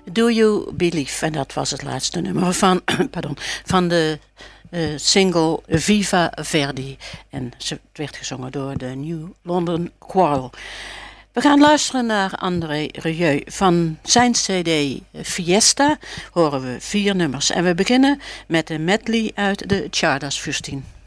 Do You Believe? En dat was het laatste nummer van de single Viva Verdi. En het werd gezongen door de New London Choral. We gaan luisteren naar André Rieu. Van zijn cd Fiesta horen we 4 nummers. En we beginnen met een medley uit de Czardas-Fürstin.